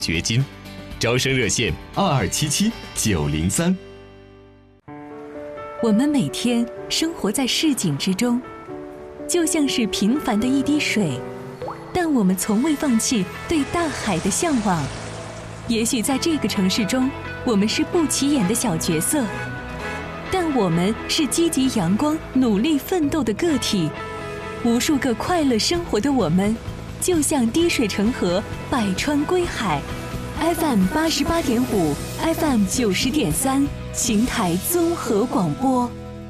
掘金。招生热线2277-903。 我们每天生活在市井之中，就像是平凡的一滴水，但我们从未放弃对大海的向往。也许在这个城市中，我们是不起眼的小角色，但我们是积极阳光、努力奋斗的个体。无数个快乐生活的我们，就像滴水成河，百川归海。FM 88.5 ，FM 90.3，邢台综合广播。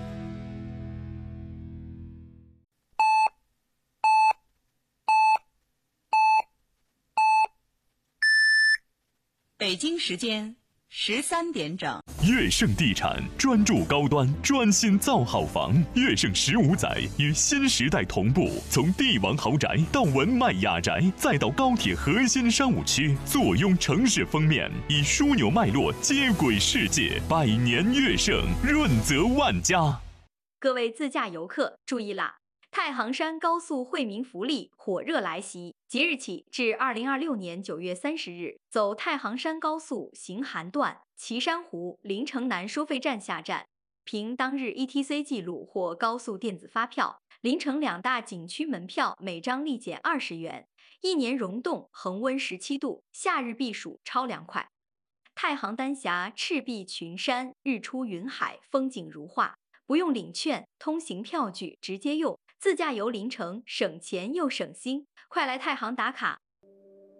北京时间13点整。 悦盛地产专注高端，专心造好房。悦盛15载与新时代同步，从帝王豪宅到文迈雅宅，再到高铁核心商务区，坐拥城市封面，以枢纽脉络接轨世界。百年悦盛，润泽万家。 各位自驾游客注意啦！太行山高速惠民福利火热来袭，即日起至2026年9月30日，走太行山高速行韩段岐山湖临城南收费站下站，凭当日 ETC 记录或高速电子发票，临城两大景区门票每张立减20元。一年溶洞恒温17度，夏日避暑超凉快。太行丹霞赤壁群山，日出云海，风景如画，不用领券，通行票据直接用。自驾游临城，省钱又省心，快来太行打卡，